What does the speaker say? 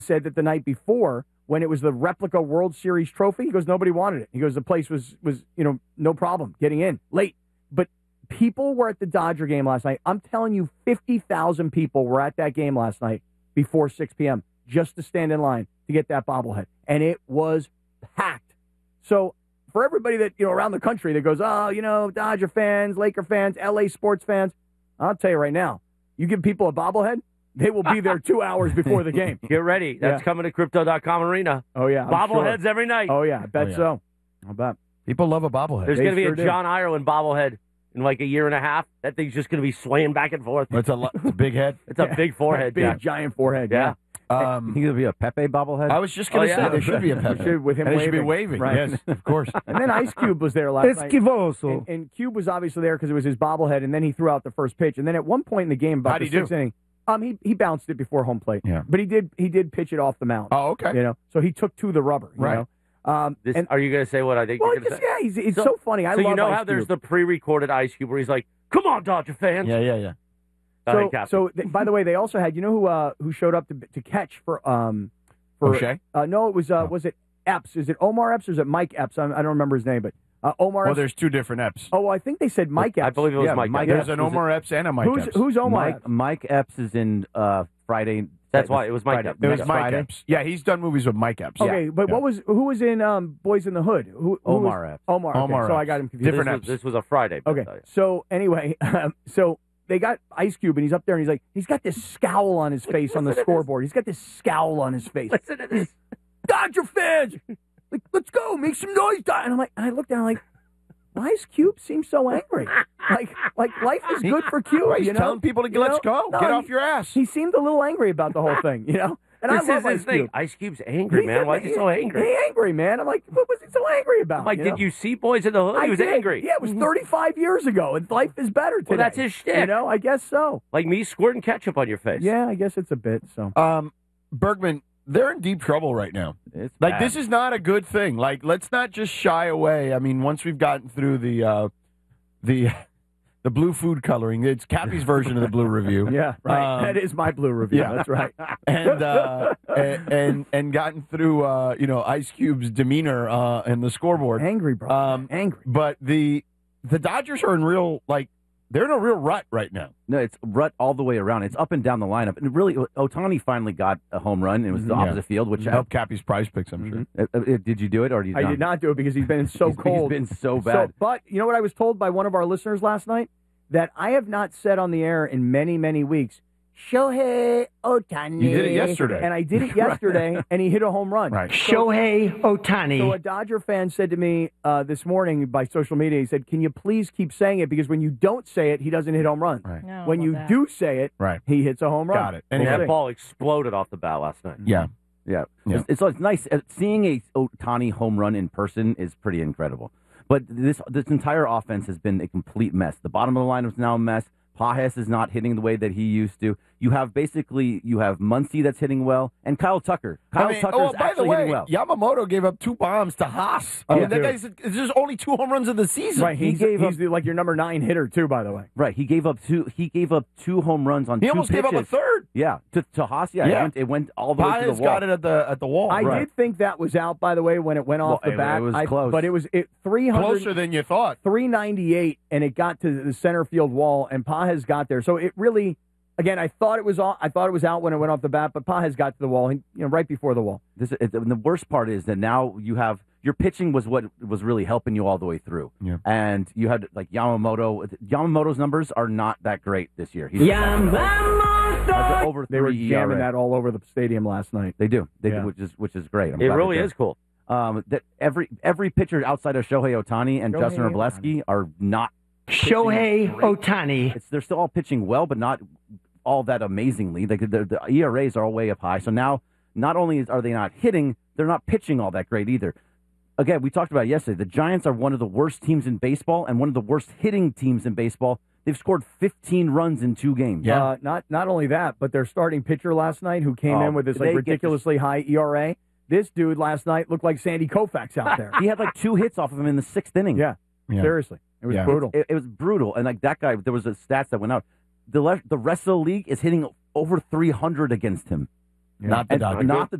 said that the night before, when it was the replica World Series trophy, he goes, nobody wanted it. He goes, the place was no problem getting in late. But people were at the Dodger game last night. I'm telling you, 50,000 people were at that game last night before 6 p.m. just to stand in line to get that bobblehead. And it was packed. So for everybody that, around the country that goes, Dodger fans, Laker fans, LA sports fans, I'll tell you right now, you give people a bobblehead, they will be there 2 hours before the game. Get ready. That's coming to Crypto.com Arena. Oh, yeah. Bobbleheads every night. Oh, yeah. I bet so. I'll bet. People love a bobblehead. There's going to be a John Ireland bobblehead in like a year and a half. That thing's just going to be swaying back and forth. It's a big head. It's a big forehead. Big, giant forehead. Yeah. You think it'll be a Pepe bobblehead? I was just going to say there should be a Pepe. With him and waving. He should be waving. Right. Yes, of course. And then Ice Cube was there last night. Esquivoso. And Cube was obviously there because it was his bobblehead, and then he threw out the first pitch. And then at one point in the game, about the sixth inning, he bounced it before home plate. Yeah. But he did pitch it off the mound. Oh, okay. So he took to the rubber. Right. Are you going to say what I think you're going to say? Yeah, he's so funny. I love you know Ice how there's Cube. the pre-recorded Ice Cube where he's like, "Come on, Dodger fans." Yeah. By the way, they also had, who showed up to catch for O'Shea? No, it was it Epps? Is it Omar Epps or is it Mike Epps? I don't remember his name, but Omar. Well, Epps. there's two different Epps. Oh, well, I think they said Mike Epps. I believe it was Mike Epps. There's an Omar Epps and a Mike Epps. Who's Omar Epps? Mike Epps is in Friday. That's why it was Mike Epps. It was Mike Friday. Epps. Yeah, he's done movies with Mike Epps. Okay, but who was in Boys in the Hood? Who Omar was, Epps. Omar. Okay, Omar so I Epps. got him confused. Different This was a Friday. Okay, so anyway, so they got Ice Cube, and he's up there, and he's got this scowl on his face on the scoreboard. He's got this scowl on his face. Listen to this. Dodger fans, let's go, make some noise. And I looked down, why does Cube seem so angry? Like life is good for Cube. He's telling people to let's go, No, get off your ass. He seemed a little angry about the whole thing, And This I is love his Ice thing. Cube. Ice Cube's angry, man. Why is he so angry? He's angry, man. I'm like, what was he so angry about? Did you see Boys in the Hood? He was angry. Yeah, it was 35 years ago, and life is better today. Well, that's his shtick. I guess so. Like me squirting ketchup on your face. Yeah, I guess it's a bit, so. Bergman, they're in deep trouble right now. It's Like, bad. this is not a good thing. Like, let's not just shy away. I mean, once we've gotten through the blue food coloring, it's Cappy's version of the blue review. Yeah, right. That is my blue review. yeah. That's right. and gotten through Ice Cube's demeanor and the scoreboard. Angry, bro. Angry. But the Dodgers are in they're in a real rut right now. No, it's rut all the way around. It's up and down the lineup. And really, Ohtani finally got a home run. It was the opposite field, which helped Cappy's prize picks, I'm sure. Did you do it, or did you I did not do it because he's been so cold. He's been so bad. But you know what I was told by one of our listeners last night? That I have not said on the air in many, many weeks, Shohei Ohtani. You did it yesterday. And I did it yesterday, and he hit a home run. Right. Shohei Ohtani. So a Dodger fan said to me this morning by social media, he said, can you please keep saying it? Because when you don't say it, he doesn't hit home runs. Right. No, When you that. do say it, Right. he hits a home run. Got it. And Anyway. that ball exploded off the bat last night. Yeah. Yeah. Yeah. It's nice. Seeing a Ohtani home run in person is pretty incredible. But this entire offense has been a complete mess. The bottom of the line is now a mess. Pages is not hitting the way that he used to. You have Muncy that's hitting well, and Kyle Tucker. Tucker's by the actually way, hitting well. Yamamoto gave up 2 bombs to Haas. I mean, that guy's there's only 2 home runs of the season. Right, he's like your number 9 hitter too, by the way. Right, he gave up two home runs on He 2 almost pitches. gave up a third. Yeah, to Haas. Yeah, Yeah. It went all the way to the Pages wall. got it at the wall. I did think that was out, by the way, when it went off the bat. It was close. But it was 300, Closer than you thought. 398, and it got to the center field wall, and Pages got there. So it really, again, I thought it was out when it went off the bat, but Pages got to the wall, right before the wall. The worst part is that now you have your pitching was what was really helping you all the way through. Yeah. And you had like Yamamoto. Yamamoto's numbers are not that great this year. He's Yamamoto. over 3 They were jamming ERA. that all over the stadium last night. They do. They Yeah. do, which is great. I'm It glad really they do. is cool. That every pitcher outside of Shohei Ohtani and Shohei Justin Robleski are not. Shohei Ohtani. They're still all pitching well, but not all that amazingly. The ERAs are all way up high. So now, not only are they not hitting, they're not pitching all that great either. Again, we talked about it yesterday. The Giants are one of the worst teams in baseball and one of the worst hitting teams in baseball. They've scored 15 runs in 2 games. Yeah. Not only that, but their starting pitcher last night, who came in with this they get ridiculously high ERA. This dude last night looked like Sandy Koufax out there. He had like 2 hits off of him in the 6th inning. Yeah. Seriously, it was brutal. It was brutal. And like that guy, there was a stats that went out. The rest of the league is hitting over 300 against him. Not the And Dodgers. not the